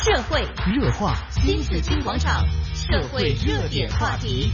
社会热话， 新紫金广场社会热点话题。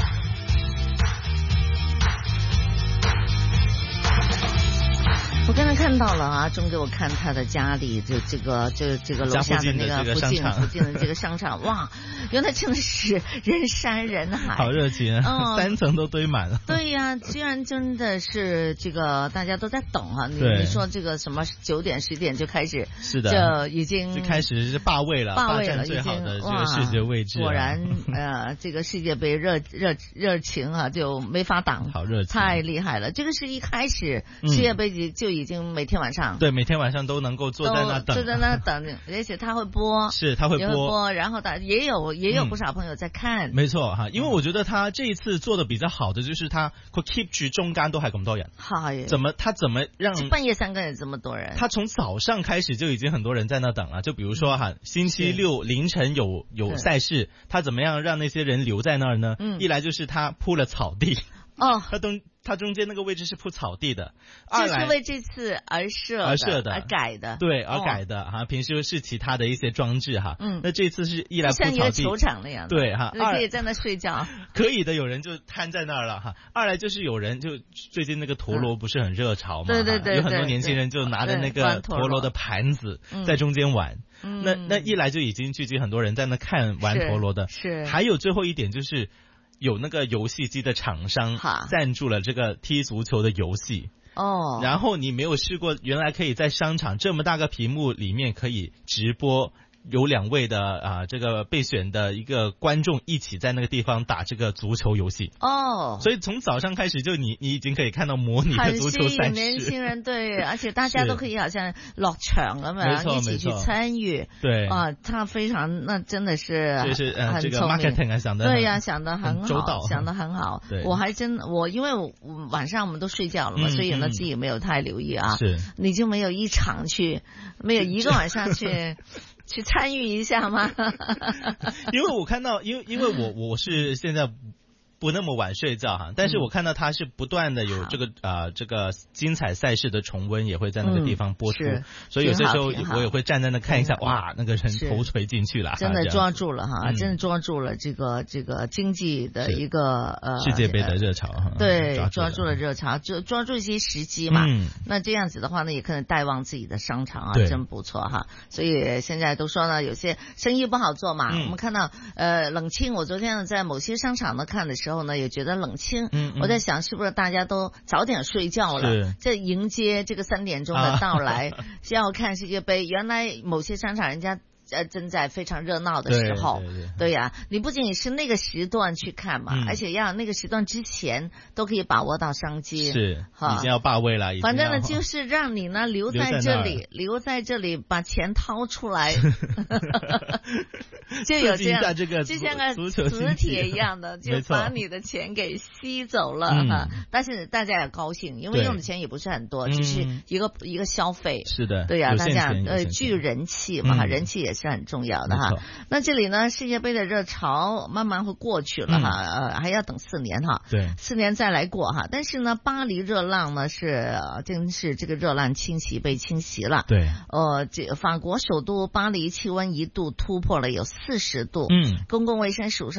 我刚才看到了啊，钟给我看他的家里，就这个楼下的那个附近的这个商场，哇，原来真的是人山人海， 好热情啊，3层都堆满了。 对呀，居然真的是这个大家都在等啊！你说这个什么9点10点就开始， 是的， 就已经就开始是霸位了，霸占最好的这个世界位置。 果然这个世界杯热情啊，就没法挡， 好热情， 太厉害了！这个是一开始世界杯就已经每天晚上， 对，每天晚上都能够坐在那等， 而且他会播， 是他会播， 然后也有不少朋友在看， 没错哈，因为我觉得他这一次做的比較好的就是他 keep 住中間都係咁多人，怎麼讓半夜3個人這麼多人？ 他從早上開始就已經很多人在那等了，就比如說哈，星期六凌晨有賽事，他怎麼樣讓那些人留在那兒呢？一來就是他鋪了草地。 哦， 它中間那個位置是鋪草地的， 就是為這次而設的，而改的， 對，而改的哈。平時是其他的一些裝置哈，那這次是一來鋪草地， 像一個球場那樣， 對哈， 可以在那睡覺， 可以的，有人就攤在那兒了哈。二來就是有人就最近那個陀螺不是很熱潮嘛，對，有很多年輕人就拿着那個陀螺的盤子在中間玩，那一來就已經聚集很多人在那看玩陀螺的， 是， 還有最後一點就是有那個遊戲機的廠商贊助了這個踢足球的遊戲哦， 然後你沒有試過原來可以在商場這麼大個屏幕裡面可以直播有2位的這個被選的一個觀眾一起在那個地方打這個足球遊戲哦， 所以從早上開始就你已經可以看到模擬的足球賽事， 很吸引年輕人，對，而且大家都可以好像落場咁樣一起去參與， 對啊，他非常那真的是很聰明， 這個 marketing 想得對呀，想得很好，想得很好， 對， 我因為晚上我們都睡覺了嘛，所以呢自己沒有太留意啊， 是， 你就沒有一場去，沒有一個晚上去去參與一下嗎？ 因為我看到，因為我是現在不那麼晚睡覺哈，但是我看到他是不斷的有這個精彩賽事的重溫也會在那個地方播出，所以有些時候我也會站在那看一下，哇，那個人頭錘進去了， 真的抓住了哈，真的抓住了這個經濟的一個世界杯的熱潮哈， 對，抓住了熱潮，就抓住一些時機嘛，那這樣子的話呢，也可能帶旺自己的商場啊，真不錯哈，所以現在都說呢，有些生意不好做嘛，我們看到冷清，我昨天呢在某些商場呢看的時候呢，也覺得冷清，我在想是不是大家都早點睡覺了，在迎接這個3點鐘的到來，要看世界杯，原來某些商場人家正在非常熱鬧的時候，對呀，你不僅是那個時段去看嘛，而且要那個時段之前都可以把握到商機， 是，已經要霸位了， 反正呢就是讓你呢留在這裡把錢掏出來，就有這樣，就像個磁鐵一樣的，就把你的錢給吸走了哈。但是大家也高興，因為用的錢也不是很多，只是一個消費， 是的， 對呀，大家具人氣嘛，人氣也是很重要的哈。那這裡呢，世界杯的熱潮慢慢會過去了哈，還要等4年哈， 對 ，4年再來過哈。但是呢，巴黎熱浪呢真是這個熱浪被侵襲了， 對， 法國首都巴黎氣溫一度突破了有40度，公共衛生署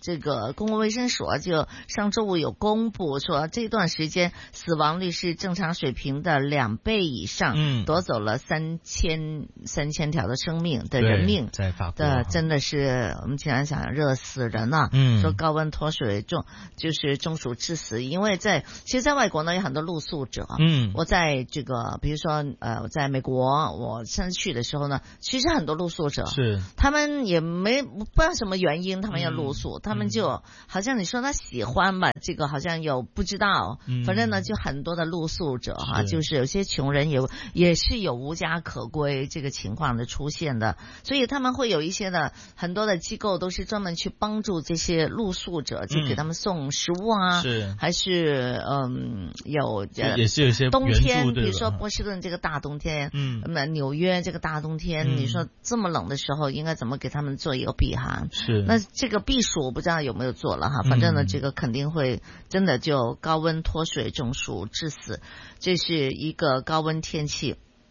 就上周五有公布說，這段時間死亡率是正常水平的2倍以上，奪走了3000條的生命的人命， 在法國真的是我們經常想熱死人啊，說高溫脫水就是中暑致死，因為其實在外國呢有很多露宿者，我在這個比如說我在美國我上次去的時候呢，其實很多露宿者， 是他們也不知道什麼原因他們要露宿，他們就好像你說他喜歡吧，這個好像有不知道，反正呢就很多的露宿者哈，就是有些窮人也是有無家可歸這個情況的出現的，所以他們會有一些的很多的機構都是專門去幫助這些露宿者，就給他們送食物啊，還是也是有些冬天，比如說波士頓這個大冬天，紐約這個大冬天，你說這麼冷的時候應該怎麼給他們做一個避寒？ 是， 那這個避暑我不知道有沒有做了哈，反正呢這個肯定會真的就高溫脫水中暑致死，這是一個高溫天氣。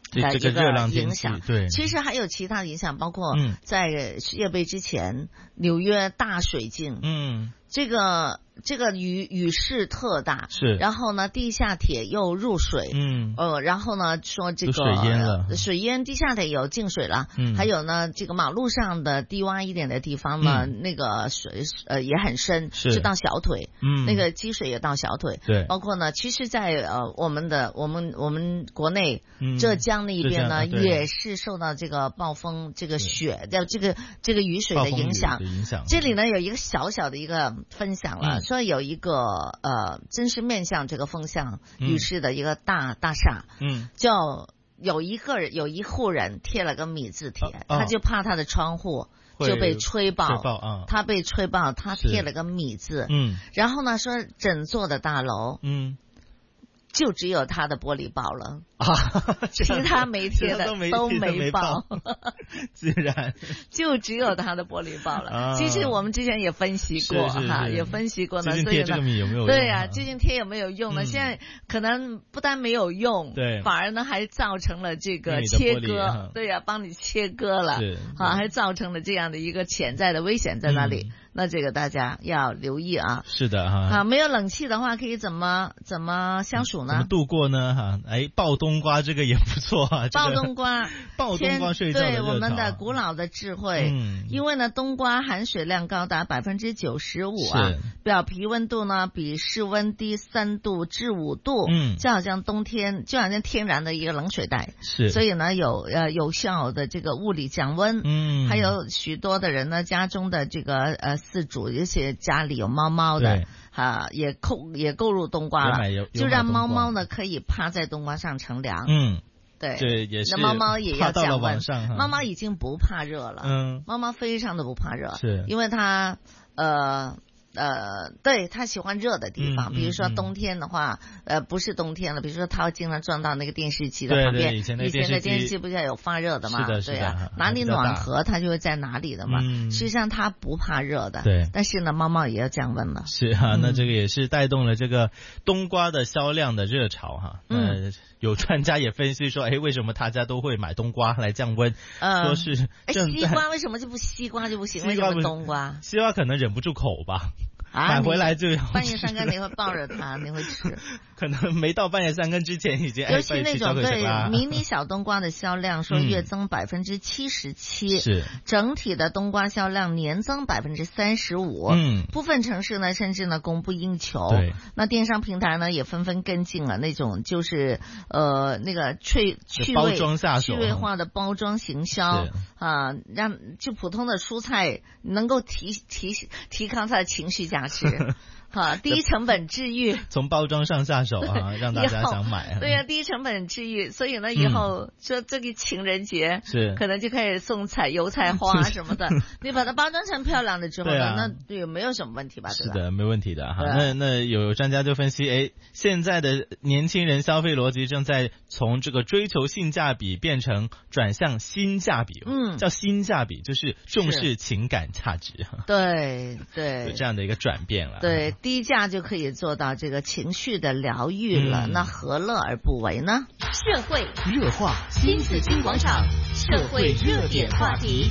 的一个影响。 对， 其实还有其他的影响，包括在世界杯之前，纽约大水镜，这个雨势特大， 是， 然后呢，地下铁又入水，然后呢，说这个水淹，地下铁有进水了，还有呢，这个马路上的低洼一点的地方呢，那个水也很深，是到小腿，那个积水也到小腿， 对， 包括呢，其实，在我们国内浙江那边呢，也是受到这个暴风、这个雪的这个雨水的影响。这里呢有一个小小的一个分享了。说有一个真是面向这个风向雨势的一个大厦，叫有一户人贴了个米字帖，他就怕他的窗户就被吹爆，他被吹爆，他贴了个米字，然后呢说整座的大楼，就只有他的玻璃爆了其他没贴的都没爆自然就只有他的玻璃爆了。其实我们之前也分析过也分析过呢， 究竟贴这个米有没有用？ 对啊，究竟贴有没有用呢？现在可能不但没有用，对，反而呢还造成了这个切割，对啊，帮你切割了，还造成了这样的一个潜在的危险在那里。那这个大家要留意啊。 是的没有冷气的话可以怎么相处呢？ 怎么度过呢？爆冬瓜这个也不错啊。 爆冬瓜睡觉的热潮， 对我们的古老的智慧。因为呢，冬瓜含水量高达95%啊，表皮温度呢比室温低3度至5度，就好像天然的一个冷水袋。 是，所以呢有效的这个物理降温。还有许多的人呢，家中的这个饲主，有些家里有猫的也购入冬瓜了，就让猫呢可以趴在冬瓜上乘凉。对， 也是。 那猫也要降温。 猫已经不怕热了。猫非常的不怕热， 是因为它对，他喜欢热的地方，比如说冬天的话，不是冬天了，比如说他会经常撞到那个电视机的旁边。 以前的电视机不是有发热的吗？ 是的， 对啊，哪里暖和它就会在哪里的嘛。实际上它不怕热的， 对。 但是呢，猫也要降温了。 是那这个也是带动了这个冬瓜的销量的热潮有专家也分析说，为什么大家都会买冬瓜来降温？说是西瓜为什么就不西瓜就不行？为什么冬瓜？ 西瓜可能忍不住口吧。买回来就半夜3更你会抱着它，你会吃？ 可能没到半夜3更之前已经尤其那种对迷你小冬瓜的销量说月增77%， 是整体的冬瓜销量年增35%。部分城市呢甚至呢供不应求。 对， 那电商平台呢也纷纷跟进了那种就是那个趣味化的包装行销让就普通的蔬菜能够提高它的情绪价值。低成本治愈， 从包装上下手让大家想买。 对呀，低成本治愈，所以呢，以后说这个情人节是可能就可以送油菜花什么的，你把它包装成漂亮的之后呢，那也没有什么问题吧？ 是的，没问题的那有专家就分析，现在的年轻人消费逻辑正在从这个追求性价比变成转向新价比。叫新价比，就是重视情感价值。 对， 有这样的一个转变了。 对。低价就可以做到这个情绪的疗愈了，那何乐而不为呢？ 社会热话，新紫金广场，社会热点话题。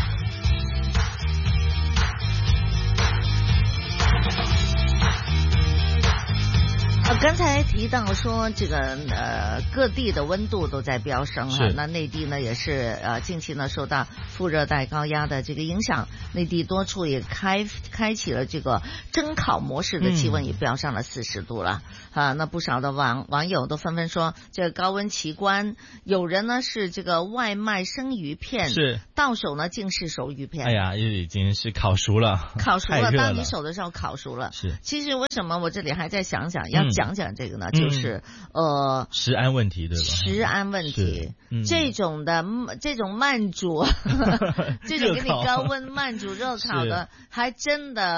刚才提到说这个各地的温度都在飙升那内地呢也是近期呢受到副热带高压的这个影响，内地多处也开启了这个蒸烤模式的气温也飙上了40度了那不少的网友都纷纷说这个高温奇观，有人呢是这个外卖生鱼片， 是到手呢竟是熟鱼片。 已经是烤熟了， 当你手的时候烤熟了。 是， 其实为什么我这里还在想要讲这个呢，就是食安问题，对吧？ 食安问题，这种慢煮这种给你高温慢煮热烤的还真的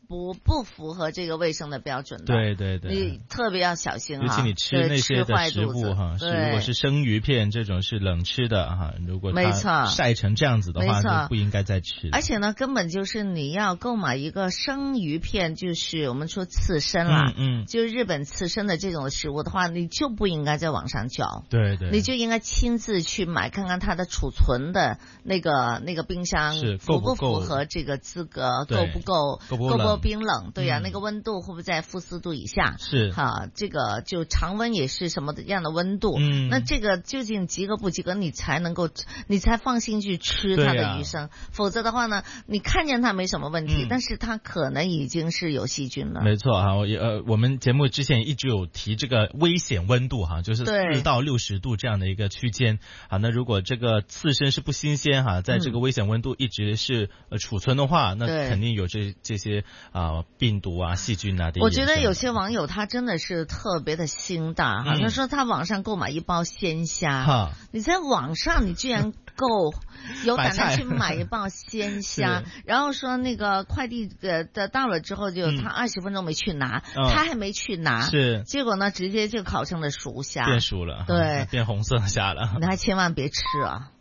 不符合这个卫生的标准的。 对对对， 你特别要小心哈。 尤其你吃那些的食物哈，如果是生鱼片这种是冷吃的哈，如果它晒成这样子的话，就不应该再吃。 而且呢，根本就是你要购买一个生鱼片，就是我们说刺身啦，就日本刺身的这种食物的话，你就不应该在网上叫。 对对， 你就应该亲自去买，看看它的储存的那个冰箱符不符合这个资格，够不够冰冷？对呀，那个温度会不会在负4度以下？ 是哈，这个就常温也是什么样的温度？那这个究竟及格不及格，你才放心去吃它的鱼生。否则的话呢，你看见它没什么问题，但是它可能已经是有细菌了。 没错哈，我们节目之前一直有提这个危险温度哈，就是4到60度这样的一个区间啊。那如果这个刺身是不新鲜哈，在这个危险温度一直是储存的话，那肯定有这些病毒啊、细菌啊。 我觉得有些网友他真的是特别的心大哈，他说他网上购买一包鲜虾，你在网上你居然有胆量去买一包鲜虾，然后说那个快递到了之后，就他20分钟没去拿，他还没去拿，结果呢直接就烤成了熟虾， 变熟了， 对， 变红色虾了， 你还千万别吃啊！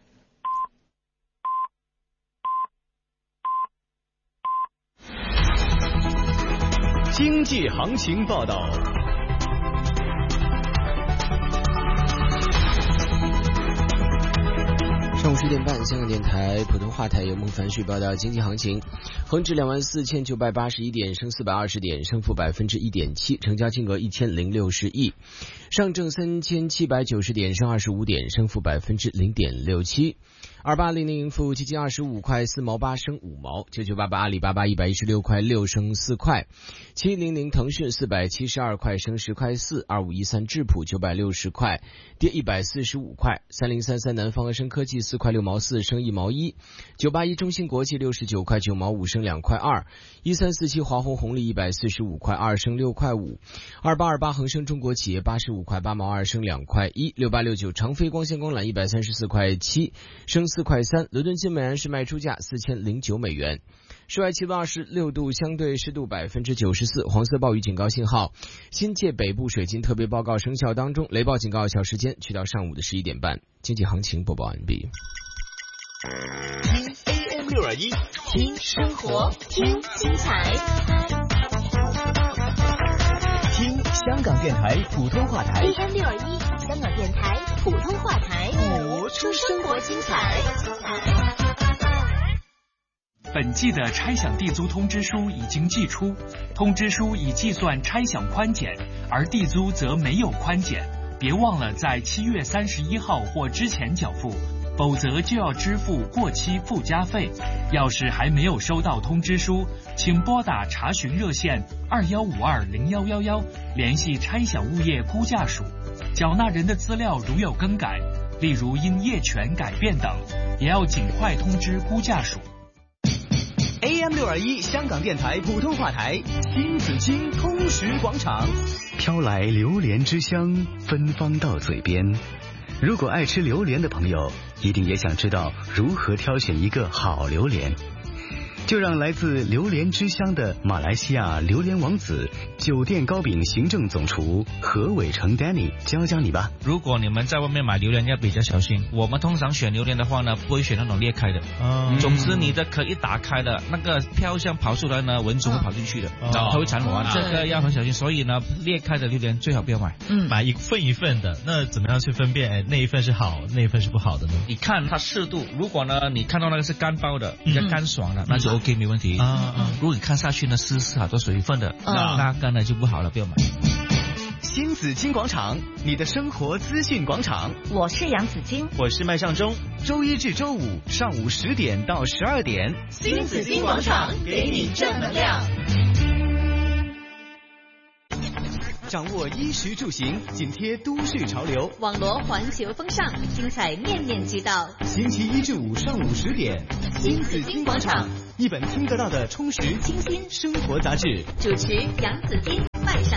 经济行情报道。 上午10点半，香港电台普通话台由孟凡旭报道经济行情。恒指24,981点，升420点，升幅1.7%，成交金额1060亿。上证3790点，升25点，升幅0.67%。2800富基金25块4毛8升5毛，9988阿里巴巴116块6升4块，700腾讯472块升10块4，2513智普960块跌145块，3033南方恒生科技4块6毛4升1毛1，981中芯国际69块9毛5升2块2，1347华虹红利145块2升6块5，2828恒生中国企业85块8毛2升2块1，6869长飞光纤光缆134块7升4块3，伦敦金每安士卖出价4009美元。室外气温26度，相对湿度94%，黄色暴雨警告信号，新界北部水浸特别报告生效当中，雷暴警告有效时间去到上午的11点半。经济行情播报完毕。 听 AM621，听生活，听精彩，听香港电台普通话台 AM621，香港电台普通话台， 活出生活精彩。 本季的拆饷地租通知书已经寄出，通知书已计算拆饷宽减，而地租则没有宽减。别忘了在7月31号或之前缴付，否则就要支付过期附加费。要是还没有收到通知书，请拨打查询热线21520111，联系拆饷物业估价署。缴纳人的资料如有更改，例如因业权改变等，也要尽快通知估价署。 AM621香港电台普通话台新紫荆通识广场， 飘来榴莲之香，芬芳到嘴边。如果爱吃榴莲的朋友，一定也想知道如何挑选一个好榴莲。就让来自榴莲之乡的马来西亚榴莲王子酒店糕饼行政总厨何伟成 Danny 教你吧。 如果你们在外面买榴莲要比较小心，我们通常选榴莲的话呢，不会选那种裂开的。总之你的壳一打开的那个飘香跑出来呢，蚊虫会跑进去的，它会产卵，这个要很小心。所以呢，裂开的榴莲最好不要买。 买一份一份的，那怎么样去分辨？那一份是好，那一份是不好的呢？ 你看它适度，如果呢你看到那个是干包的，比较干爽的，那就 OK 没问题。如果你看下去呢是好多水分的，那个呢就不好了，不要买。 新紫荆广场，你的生活资讯广场。 我是杨紫荆， 我是麦尚中。 周一至周五上午10点到12点， 新紫荆广场给你正能量。 掌握衣食住行，紧贴都市潮流， 网罗环球风尚，精彩面面俱到。 星期1至5上午10点， 新紫荆广场， 一本听得到的充实清新生活杂志。 主持杨紫荆。